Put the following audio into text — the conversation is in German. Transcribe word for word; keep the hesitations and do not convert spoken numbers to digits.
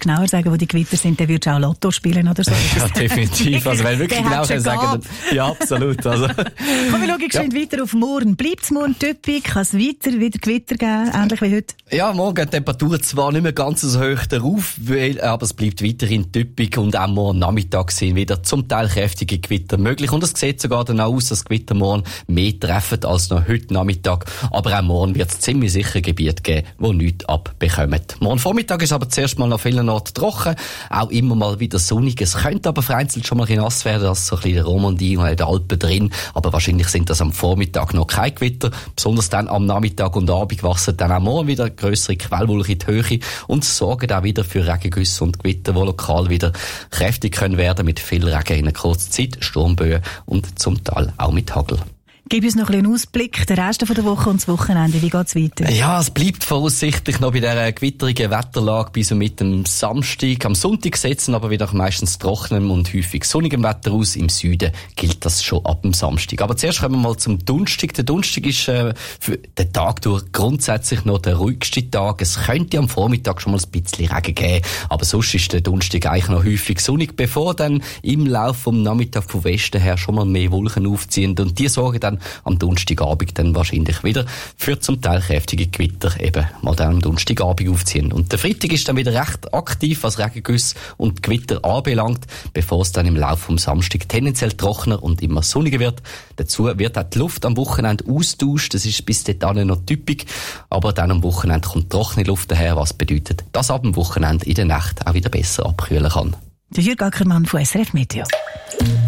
genauer sagen, wo die Gewitter sind, dann würdest du auch Lotto spielen oder so. Ja, definitiv. Also, wenn wirklich genau sagen, dann, ja, absolut. Also. Komm, wir schauen geschwind ja. weiter auf morgen. Bleibt es morgen typisch? Kann es weiter wieder Gewitter geben, ähnlich wie heute? Ja, morgen gehen die Temperaturen zwar nicht mehr ganz so hoch darauf, weil, aber es bleibt weiterhin typisch und auch morgen Nachmittag sind wieder zum Teil kräftige Gewitter möglich. Und es sieht sogar dann aus, dass Gewitter morgen mehr treffen als noch heute Nachmittag. Aber auch morgen wird es ziemlich sicher Gebiete geben, die nichts abbekommen. Morgen Vormittag ist aber zuerst mal noch vielen Orten trocken, auch immer mal wieder sonnig. Es könnte aber vereinzelt schon mal ein nass werden, das ist so ein bisschen in der Romandie und in den Alpen drin. Aber wahrscheinlich sind das am Vormittag noch keine Gewitter. Besonders dann am Nachmittag und Abend wachsen dann auch morgen wieder grössere Quellwolken in die Höhe und sorgen auch wieder für Regengüsse und Gewitter, die lokal wieder kräftig können werden mit viel Regen in einer kurzen Zeit, Sturmböen und zum Teil auch mit Hagel. Gib uns noch ein bisschen Ausblick, der Rest der Woche und das Wochenende. Wie geht's weiter? Ja, es bleibt voraussichtlich noch bei dieser gewitterigen Wetterlage bis und mit dem Samstag. Am Sonntag setzen aber wieder meistens trockenem und häufig sonnigem Wetter aus. Im Süden gilt das schon ab dem Samstag. Aber zuerst kommen wir mal zum Donnerstag. Der Donnerstag ist äh, für den Tag durch grundsätzlich noch der ruhigste Tag. Es könnte am Vormittag schon mal ein bisschen Regen geben, aber sonst ist der Donnerstag eigentlich noch häufig sonnig, bevor dann im Laufe vom Nachmittag von Westen her schon mal mehr Wolken aufziehen. Und die sorgen dann am Donnerstagabend dann wahrscheinlich wieder für zum Teil kräftige Gewitter eben mal dann am Donnerstagabend aufziehen. Und der Freitag ist dann wieder recht aktiv, was Regengüsse und Gewitter anbelangt, bevor es dann im Laufe vom Samstag tendenziell trockener und immer sonniger wird. Dazu wird auch die Luft am Wochenende austauscht, das ist bis dahin noch typisch, aber dann am Wochenende kommt trockene Luft daher, was bedeutet, dass ab dem Wochenende in der Nacht auch wieder besser abkühlen kann. Der Jürg Ackermann von S R F Meteo.